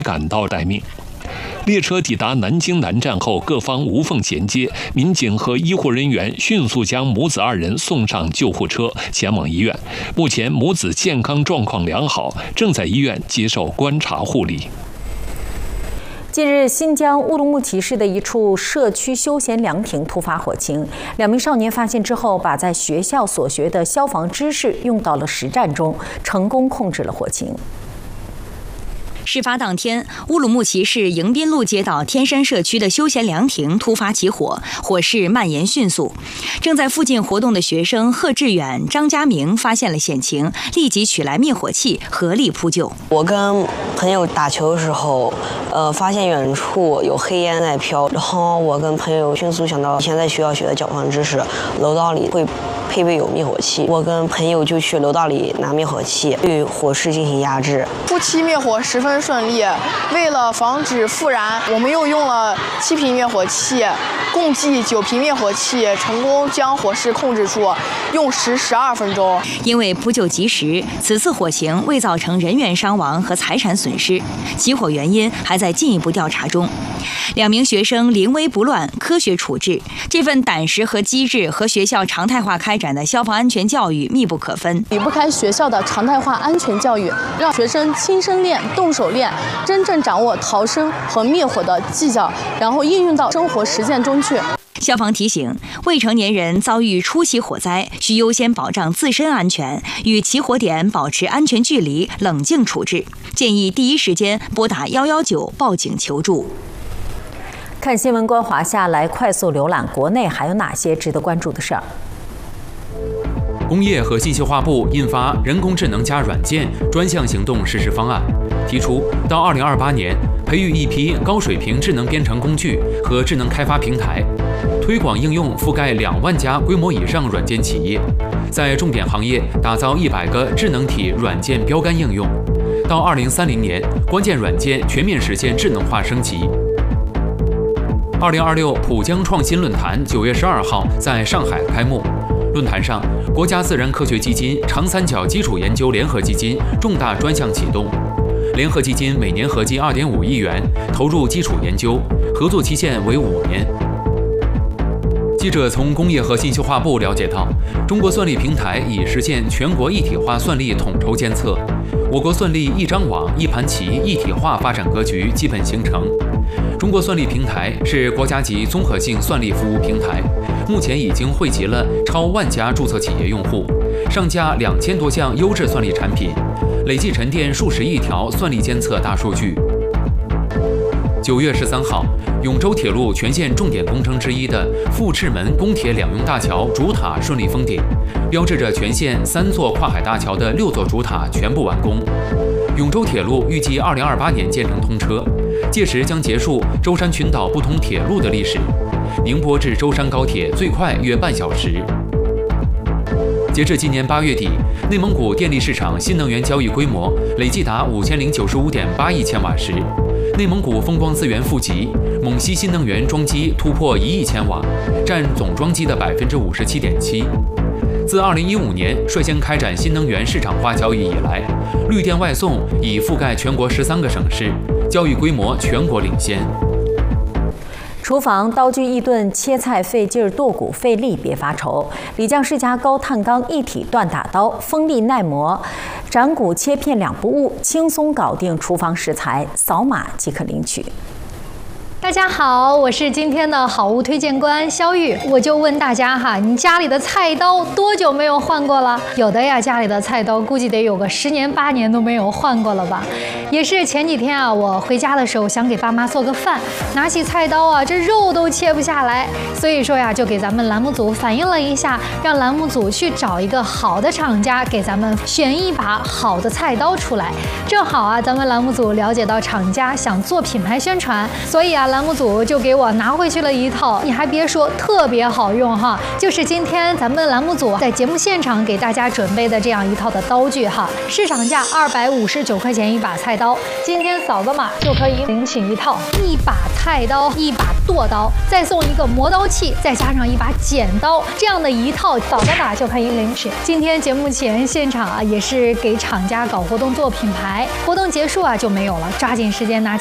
赶到待命。列车抵达南京南站后，各方无缝衔接，民警和医护人员迅速将母子2人送上救护车，前往医院。目前母子健康状况良好，正在医院接受观察护理。 近日，新疆乌鲁木齐市的一处社区休闲凉亭突发火情，2名少年发现之后，把在学校所学的消防知识用到了实战中，成功控制了火情。 事发当天，乌鲁木齐市迎宾路街道天山社区的休闲凉亭突发起火，火势蔓延迅速。正在附近活动的学生贺志远、张家明发现了险情，立即取来灭火器，合力扑救。 我跟朋友打球的时候，发现远处有黑烟在飘，然后我跟朋友迅速想到以前在学校学的消防知识，楼道里会配备有灭火器，我跟朋友就去楼道里拿灭火器，对火势进行压制。 初期灭火十分顺利，为了防止复燃，我们又用了7瓶灭火器，共计9瓶灭火器，成功将火势控制住，用时12分钟。 因为扑救及时，此次火情未造成人员伤亡和财产损失，起火原因还在进一步调查中。2名学生临危不乱，科学处置，这份胆识和机智和学校常态化开展的消防安全教育密不可分。 离不开学校的常态化安全教育，让学生亲身练、动手练，真正掌握逃生和灭火的技巧，然后应用到生活实践中去。 消防提醒，未成年人遭遇初起火灾，需优先保障自身安全，与起火点保持安全距离，冷静处置。建议第一时间拨打119报警求助。 看新闻观华夏，来快速浏览国内还有哪些值得关注的事儿。 工业和信息化部印发人工智能加软件专项行动实施方案，提出到2028年培育一批高水平智能编程工具和智能开发平台，推广应用覆盖2万家规模以上软件企业，在重点行业打造100个智能体软件标杆应用，到2030年关键软件全面实现智能化升级。2026浦江创新论坛9月12号在上海开幕。论坛上，国家自然科学基金长三角基础研究联合基金重大专项启动，联合基金每年合计2.5亿元投入基础研究，合作期限为5年。记者从工业和信息化部了解到，中国算力平台已实现全国一体化算力统筹监测，我国算力一张网一盘棋一体化发展格局基本形成。中国算力平台是国家级综合性算力服务平台，目前已经汇集了超1万家注册企业用户，上架2000多项优质算力产品，累计沉淀数十亿条算力监测大数据。9月13号，永州铁路全线重点工程之一的富赤门公铁两用大桥主塔顺利封顶，标志着全线3座跨海大桥的6座主塔全部完工。永州铁路预计2028年建成通车，届时将结束舟山群岛不通铁路的历史。宁波至舟山高铁最快约半小时。截至今年8月底，内蒙古电力市场新能源交易规模累计达5095.8亿千瓦时，内蒙古风光资源富集，蒙西新能源装机突破1亿千瓦，占总装机的57.7%。自2015年率先开展新能源市场化交易以来，绿电外送已覆盖全国13个省市，交易规模全国领先。 厨房刀具易钝，切菜费劲儿，剁骨费力，别发愁。李酱世家高碳钢一体锻打刀，锋利耐磨，斩骨切片2不误，轻松搞定厨房食材，扫码即可领取。 大家好，我是今天的好物推荐官肖玉。我就问大家哈，你家里的菜刀多久没有换过了？有的呀，家里的菜刀估计得有个10年8年都没有换过了吧。也是前几天啊，我回家的时候想给爸妈做个饭，拿起菜刀啊，这肉都切不下来，所以说呀，就给咱们栏目组反映了一下，让栏目组去找一个好的厂家给咱们选一把好的菜刀出来。正好啊，咱们栏目组了解到厂家想做品牌宣传，所以啊，栏栏目组就给我拿回去了一套，你还别说，特别好用哈，就是今天咱们栏目组在节目现场给大家准备的这样一套的刀具哈，市场价259块钱一把菜刀，今天扫个码就可以领取一套，一把菜刀，一把剁刀，再送一个磨刀器，再加上一把剪刀，这样的一套扫个码就可以领取。今天节目前现场啊，也是给厂家搞活动做品牌，活动结束啊就没有了，抓紧时间拿